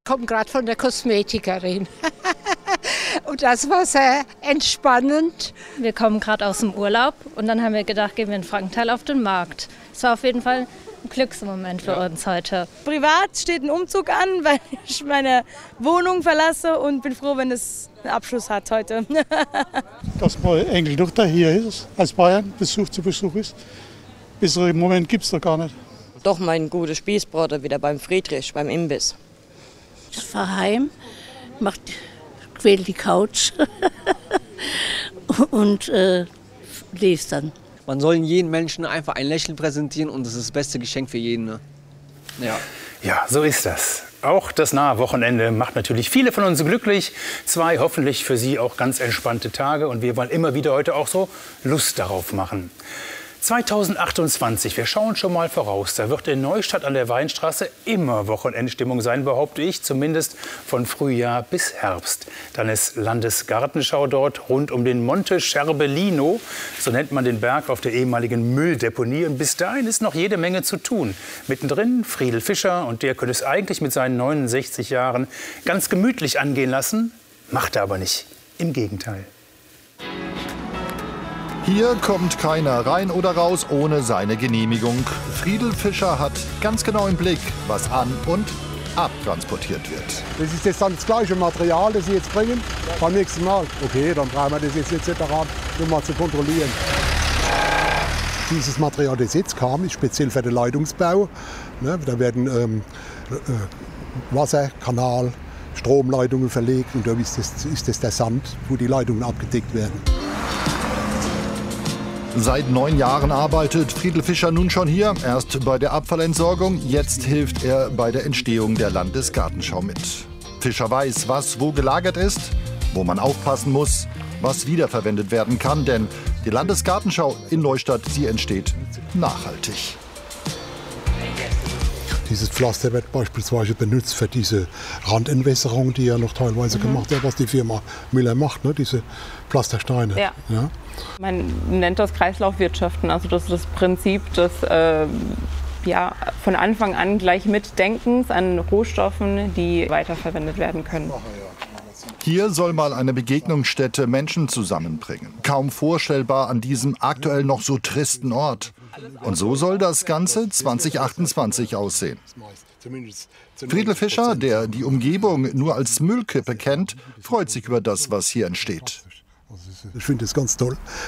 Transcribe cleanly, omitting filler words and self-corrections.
komme gerade von der Kosmetikerin. Und das war sehr entspannend. Wir kommen gerade aus dem Urlaub und dann haben wir gedacht, gehen wir in Frankenthal auf den Markt. Es war auf jeden Fall ein Glücksmoment für uns heute. Privat steht ein Umzug an, weil ich meine Wohnung verlasse und bin froh, wenn es einen Abschluss hat heute. Dass mein Enkel doch da hier ist, als Bayern zu Besuch ist. Besseren Moment gibt es doch gar nicht. Doch mein guter Spießbruder wieder beim Friedrich, beim Imbiss. Ich fahre heim, quäl die Couch und lese dann. Man soll jedem Menschen einfach ein Lächeln präsentieren und das ist das beste Geschenk für jeden. Ne? Ja, so ist das. Auch das nahe Wochenende macht natürlich viele von uns glücklich. 2 hoffentlich für Sie auch ganz entspannte Tage. Und wir wollen immer wieder heute auch so Lust darauf machen. 2028, wir schauen schon mal voraus, da wird in Neustadt an der Weinstraße immer Wochenendstimmung sein, behaupte ich, zumindest von Frühjahr bis Herbst. Dann ist Landesgartenschau dort rund um den Monte Scherbellino, so nennt man den Berg auf der ehemaligen Mülldeponie. Und bis dahin ist noch jede Menge zu tun. Mittendrin Friedel Fischer, und der könnte es eigentlich mit seinen 69 Jahren ganz gemütlich angehen lassen, macht er aber nicht. Im Gegenteil. Hier kommt keiner rein oder raus ohne seine Genehmigung. Friedel Fischer hat ganz genau im Blick, was an- und abtransportiert wird. Das ist jetzt dann das gleiche Material, das Sie jetzt bringen, beim nächsten Mal. Okay, dann brauchen wir das jetzt nicht separat, um mal zu kontrollieren. Dieses Material, das jetzt kam, ist speziell für den Leitungsbau. Da werden Wasser, Kanal, Stromleitungen verlegt und da ist das der Sand, wo die Leitungen abgedeckt werden. Seit 9 Jahren arbeitet Friedel Fischer nun schon hier. Erst bei der Abfallentsorgung, jetzt hilft er bei der Entstehung der Landesgartenschau mit. Fischer weiß, was wo gelagert ist, wo man aufpassen muss, was wiederverwendet werden kann. Denn die Landesgartenschau in Neustadt, sie entsteht nachhaltig. Dieses Pflaster wird beispielsweise benutzt für diese Randentwässerung, die ja noch teilweise gemacht wird, was die Firma Müller macht, ne? Diese Pflastersteine. Ja. Ja? Man nennt das Kreislaufwirtschaften, also das ist das Prinzip des von Anfang an gleich Mitdenkens an Rohstoffen, die weiterverwendet werden können. Hier soll mal eine Begegnungsstätte Menschen zusammenbringen. Kaum vorstellbar an diesem aktuell noch so tristen Ort. Und so soll das Ganze 2028 aussehen. Friedel Fischer, der die Umgebung nur als Müllkippe kennt, freut sich über das, was hier entsteht. Ich finde es ganz toll,